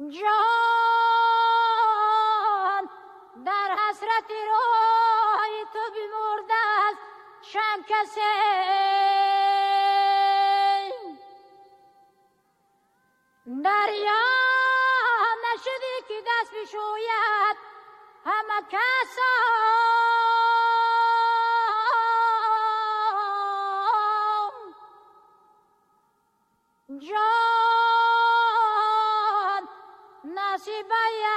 جان در حسرت روی تو بیمرده است شم کسی دریا نشدی که دست بشوید همه کسان جان نصیبه